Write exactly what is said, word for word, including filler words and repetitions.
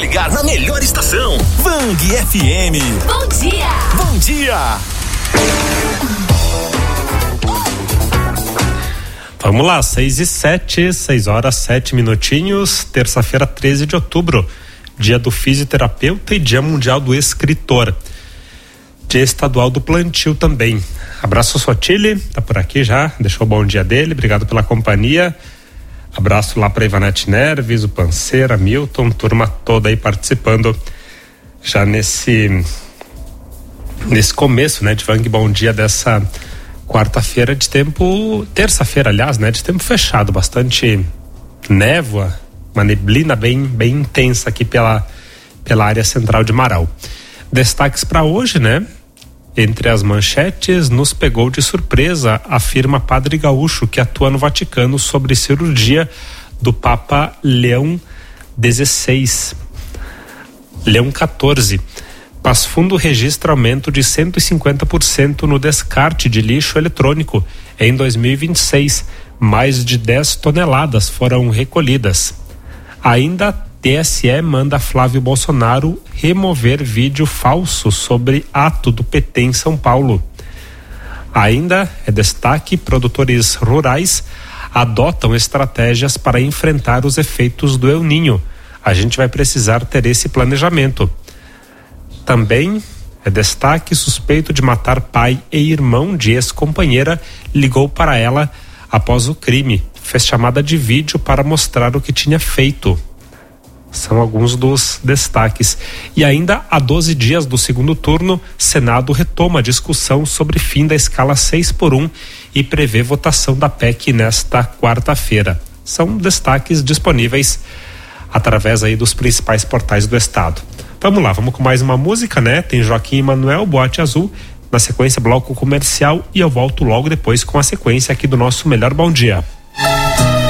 Ligar na melhor estação, Vang F M. Bom dia! Bom dia! Vamos lá, seis e sete, seis horas, sete minutinhos, terça-feira, treze de outubro, dia do fisioterapeuta e dia mundial do escritor. Dia estadual do plantio também. Abraço Sotile, tá por aqui já, deixou o bom dia dele, obrigado pela companhia. Abraço lá para Ivanete Nerves, o Panceira, Milton, turma toda aí participando já nesse nesse começo, né, de Vang Bom Dia dessa quarta-feira de tempo, terça-feira, aliás, né, de tempo fechado, bastante névoa, uma neblina bem bem intensa aqui pela pela área central de Marau. Destaques para hoje, né? Entre as manchetes, nos pegou de surpresa, afirma Padre Gaúcho, que atua no Vaticano, sobre cirurgia do Papa Leão dezesseis. Leão quatorze. Passo Fundo registra aumento de cento e cinquenta por cento no descarte de lixo eletrônico. Em dois mil e vinte e seis, mais de dez toneladas foram recolhidas. Ainda T S E manda Flávio Bolsonaro remover vídeo falso sobre ato do P T em São Paulo. Ainda é destaque: produtores rurais adotam estratégias para enfrentar os efeitos do El Niño. A gente vai precisar ter esse planejamento. Também é destaque: suspeito de matar pai e irmão de ex-companheira ligou para ela após o crime. Fez chamada de vídeo para mostrar o que tinha feito. São alguns dos destaques. E ainda há doze dias do segundo turno, Senado retoma a discussão sobre fim da escala seis por um e prevê votação da P E C nesta quarta-feira. São destaques disponíveis através aí dos principais portais do estado. Vamos lá, vamos com mais uma música, né? Tem Joaquim e Manuel, Boate Azul, na sequência bloco comercial, e eu volto logo depois com a sequência aqui do nosso Melhor Bom Dia.